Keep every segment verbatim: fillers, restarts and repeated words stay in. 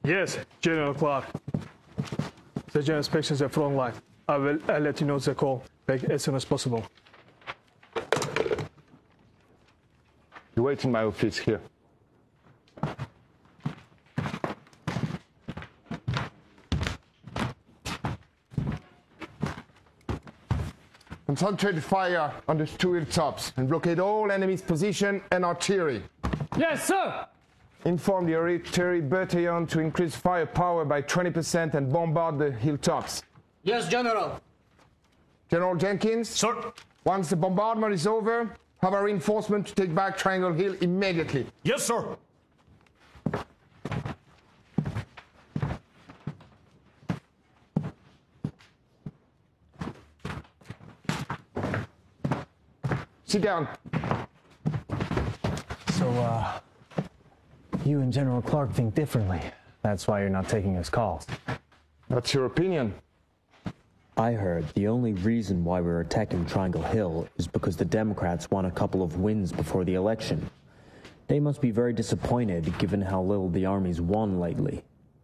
Yes, General Clark. The general inspections are front line. I will I'll let you know the call back as soon as possible. You wait in my office here. Concentrate fire on the two hilltops and blockade all enemy's position and artillery. Yes, sir! Inform the artillery battalion to increase firepower by twenty percent and bombard the hilltops. Yes, General. General Jenkins? Sir. Once the bombardment is over, have a reinforcement to take back Triangle Hill immediately. Yes, sir. Sit down. So, uh, you and General Clark think differently. That's why you're not taking his calls. That's your opinion. I heard the only reason why we're attacking Triangle Hill is because the Democrats won a couple of wins before the election. They must be very disappointed given how little the army's won lately.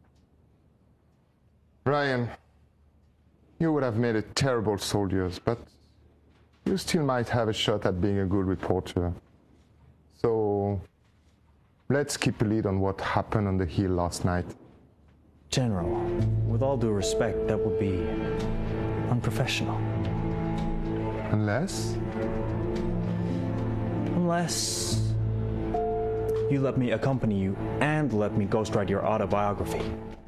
Brian, you would have made a terrible soldier, but you still might have a shot at being a good reporter. So, let's keep a lead on what happened on the hill last night. General, with all due respect, that would be unprofessional. Unless? Unless you let me accompany you and let me ghostwrite your autobiography.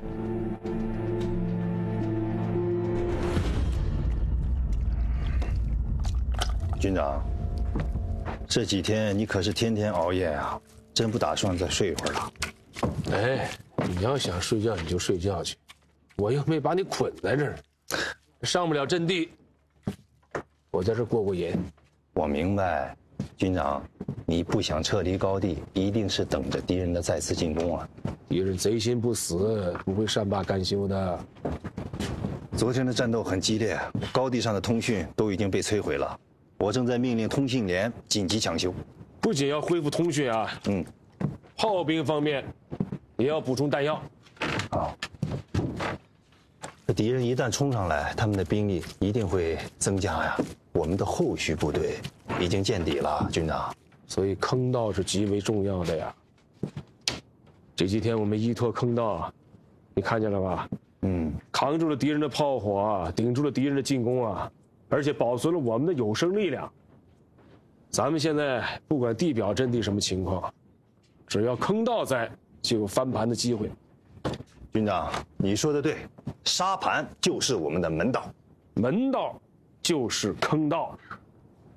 General, 军长，这几天你可是天天熬夜啊，真不打算再睡一会儿了？ 哎，你要想睡觉你就睡觉去，我又没把你捆在这儿，上不了阵地。我在这过过瘾。 我明白，军长，你不想撤离高地，一定是等着敌人的再次进攻啊。 敌人贼心不死，不会善罢甘休的。 昨天的战斗很激烈，高地上的通讯都已经被摧毁了。我正在命令通信连紧急抢修。 不仅要恢复通讯啊，嗯，炮兵方面也要补充弹药。 好。这敌人一旦冲上来，他们的兵力一定会增加呀。我们的后续部队已经见底了，军长。 所以坑道是极为重要的呀。这几天我们依托坑道，你看见了吧？嗯，扛住了敌人的炮火啊，顶住了敌人的进攻啊，而且保存了我们的有生力量。咱们现在不管地表阵地什么情况，只要坑道在，就有翻盘的机会。 军长，你说的对，沙盘就是我们的门道， 门道就是坑道。